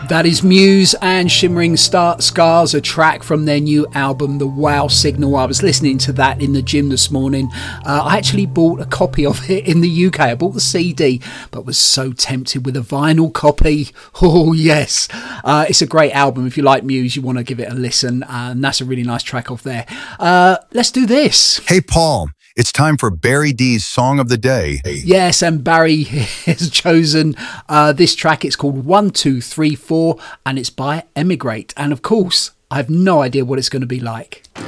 That is Muse and Shimmering Scars, a track from their new album, The Wow Signal. I was listening to that in the gym this morning. I actually bought a copy of it in the UK. I bought the CD, but was so tempted with a vinyl copy. Oh, yes. It's a great album. If you like Muse, you want to give it a listen. And that's a really nice track off there. Let's do this. Hey, Paul. It's time for Barry D's Song of the Day. Yes, and Barry has chosen this track. It's called 1, 2, 3, 4, and it's by Emigrate. And of course, I have no idea what it's going to be like.